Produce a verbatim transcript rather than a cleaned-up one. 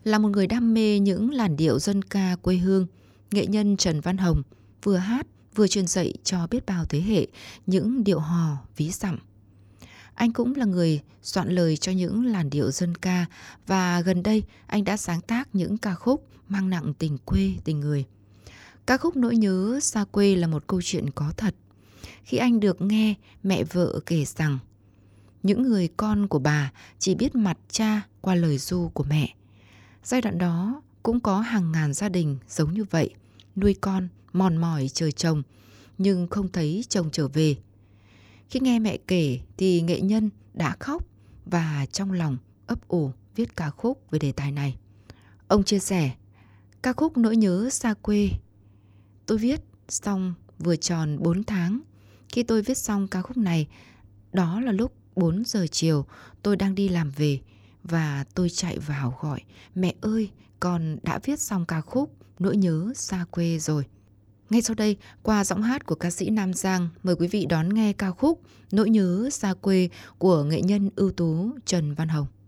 Là một người đam mê những làn điệu dân ca quê hương, nghệ nhân Trần Văn Hồng vừa hát vừa truyền dạy cho biết bao thế hệ những điệu hò ví dặm. Anh cũng là người soạn lời cho những làn điệu dân ca và gần đây anh đã sáng tác những ca khúc mang nặng tình quê, tình người. Ca khúc Nỗi nhớ xa quê là một câu chuyện có thật. Khi anh được nghe mẹ vợ kể rằng những người con của bà chỉ biết mặt cha qua lời ru của mẹ. Giai đoạn đó cũng có hàng ngàn gia đình giống như vậy, nuôi con mòn mỏi chờ chồng nhưng không thấy chồng trở về. Khi nghe mẹ kể thì nghệ nhân đã khóc và trong lòng ấp ủ viết ca khúc về đề tài này. Ông chia sẻ, ca khúc Nỗi nhớ xa quê tôi viết xong vừa tròn bốn tháng. Khi tôi viết xong ca khúc này, đó là lúc bốn giờ chiều tôi đang đi làm về và tôi chạy vào gọi, mẹ ơi, con đã viết xong ca khúc Nỗi nhớ xa quê rồi. Ngay sau đây, qua giọng hát của ca sĩ Nam Giang, mời quý vị đón nghe ca khúc Nỗi nhớ xa quê của nghệ nhân ưu tú Trần Văn Hồng.